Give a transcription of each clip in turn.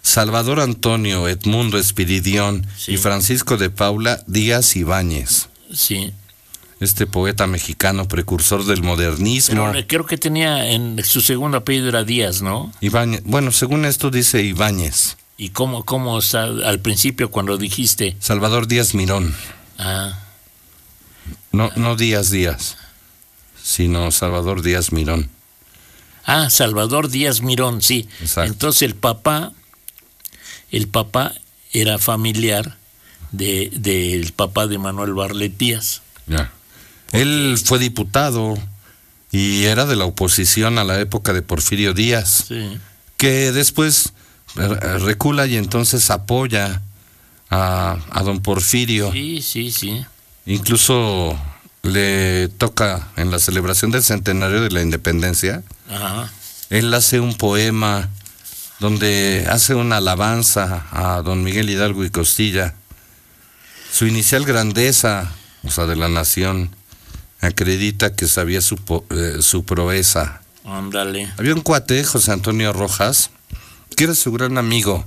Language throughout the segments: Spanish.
Salvador Antonio Edmundo Espiridión Sí. y Francisco de Paula Díaz Ibáñez. Sí. Este poeta mexicano precursor del modernismo. Pero creo que tenía en su segundo apellido era Díaz, ¿no? Ibáñez, bueno, según esto dice Ibáñez. ¿Y cómo está al principio cuando dijiste? Salvador Díaz Mirón. No Díaz, sino Salvador Díaz Mirón. Salvador Díaz Mirón, sí. Exacto. Entonces el papá era familiar del papá de Manuel Barlet Díaz. Ya. Él fue diputado y era de la oposición a la época de Porfirio Díaz, Sí. que después recula y entonces apoya a don Porfirio. Sí. Incluso le toca en la celebración del centenario de la independencia. Ajá. Él hace un poema donde hace una alabanza a don Miguel Hidalgo y Costilla. Su inicial grandeza, o sea, de la nación, acredita que sabía su proeza. Ándale. Había un cuate, José Antonio Rojas, que era su gran amigo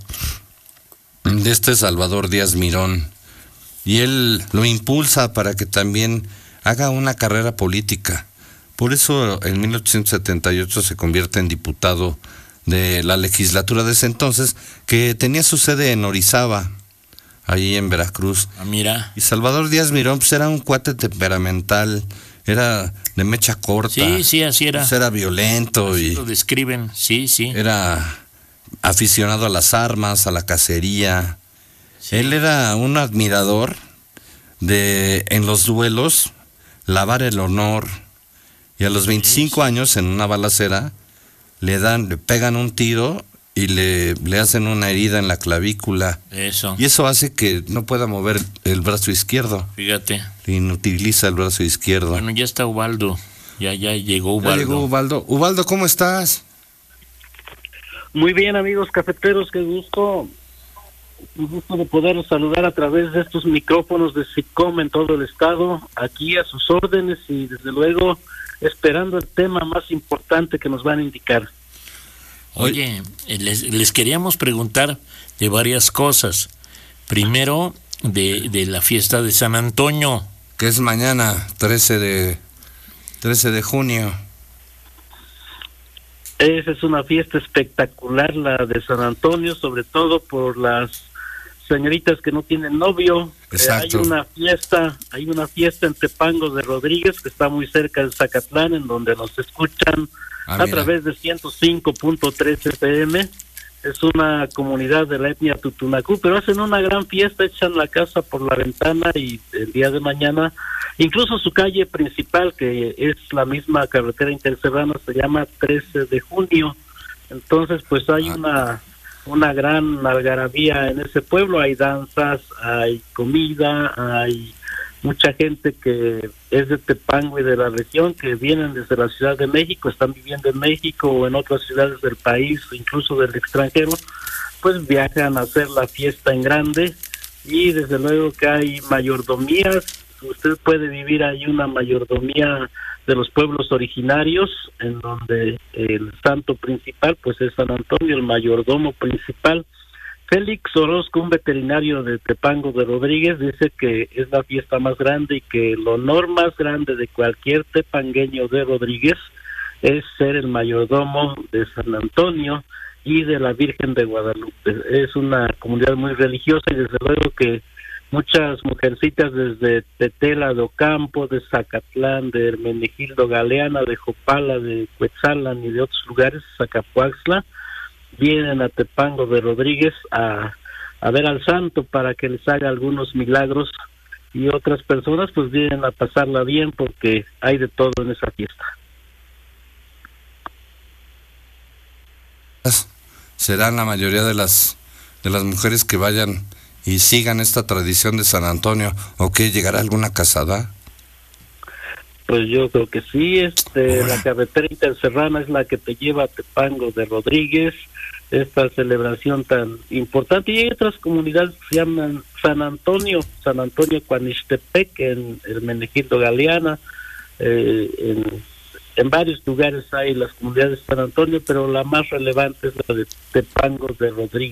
de este Salvador Díaz Mirón, y él lo impulsa para que también haga una carrera política. Por eso en 1878 se convierte en diputado de la legislatura de ese entonces, que tenía su sede en Orizaba, ahí en Veracruz. Mira. Y Salvador Díaz Mirón pues era un cuate temperamental, era de mecha corta. Sí, así era. Pues era violento Así y lo describen, sí. era aficionado a las armas, a la cacería. Sí. Él era un admirador de, en los duelos, lavar el honor. Y a los 25 años, en una balacera, le pegan un tiro y le hacen una herida en la clavícula. Eso. Y eso hace que no pueda mover el brazo izquierdo. Fíjate. Inutiliza el brazo izquierdo. Bueno, ya está Ubaldo. Ya llegó Ubaldo. Ya llegó Ubaldo. Ubaldo, ¿cómo estás? Muy bien, amigos cafeteros, qué gusto. Un gusto de poder saludar a través de estos micrófonos de SICOM en todo el estado, aquí a sus órdenes y desde luego esperando el tema más importante que nos van a indicar. Oye, les queríamos preguntar de varias cosas. Primero, de la fiesta de San Antonio. Que es mañana, 13 de junio. Esa es una fiesta espectacular, la de San Antonio, sobre todo por las señoritas que no tienen novio. Exacto. Hay una fiesta en Tepango de Rodríguez, que está muy cerca de Zacatlán, en donde nos escuchan a través de 105.3 FM. Es una comunidad de la etnia Tutunacú, pero hacen una gran fiesta, echan la casa por la ventana y el día de mañana, incluso su calle principal, que es la misma carretera interserrana, se llama 13 de junio. Entonces, pues hay una gran algarabía en ese pueblo, hay danzas, hay comida, hay mucha gente que es de Tepango y de la región, que vienen desde la Ciudad de México, están viviendo en México o en otras ciudades del país, incluso del extranjero, pues viajan a hacer la fiesta en grande. Y desde luego que hay mayordomías, usted puede vivir ahí una mayordomía de los pueblos originarios, en donde el santo principal pues es San Antonio, el mayordomo principal. Félix Orozco, un veterinario de Tepango de Rodríguez, dice que es la fiesta más grande y que el honor más grande de cualquier tepangueño de Rodríguez es ser el mayordomo de San Antonio y de la Virgen de Guadalupe. Es una comunidad muy religiosa y desde luego que muchas mujercitas desde Tetela de Ocampo, de Zacatlán, de Hermenegildo Galeana, de Jopala, de Cuetzalan y de otros lugares, Zacapuaxtla, vienen a Tepango de Rodríguez a ver al santo para que les haga algunos milagros, y otras personas pues vienen a pasarla bien porque hay de todo en esa fiesta. Serán la mayoría de las mujeres que vayan y sigan esta tradición de San Antonio, ¿o qué? ¿Llegará alguna casada? Pues yo creo que sí. La carretera interserrana es la que te lleva a Tepango de Rodríguez, esta celebración tan importante. Y hay otras comunidades que se llaman San Antonio Cuanixtepec, en Hermenegildo Galeana, en varios lugares hay las comunidades de San Antonio, pero la más relevante es la de Tepango de Rodríguez.